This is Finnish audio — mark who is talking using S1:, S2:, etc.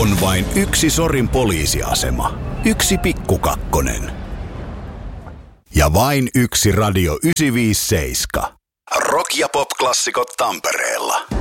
S1: On vain yksi Sorin poliisiasema, yksi pikkukakkonen ja vain yksi Radio 957. Rock- ja pop-klassikot Tampereella.